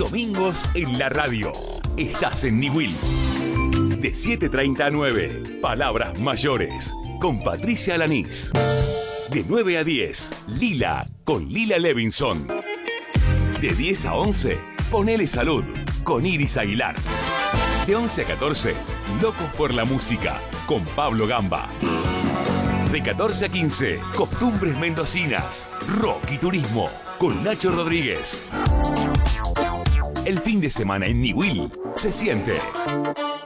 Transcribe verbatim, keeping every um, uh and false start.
domingos en la radio. Estás en Niwil. De siete treinta a nueve, Palabras Mayores, con Patricia Alanís. De nueve a diez, Lila, con Lila Levinson. De diez a once, Ponele Salud, con Iris Aguilar. De once a catorce, Locos por la Música, con Pablo Gamba. De catorce a quince, Costumbres Mendocinas, Rock y Turismo, con Nacho Rodríguez. El fin de semana en Niwil se siente.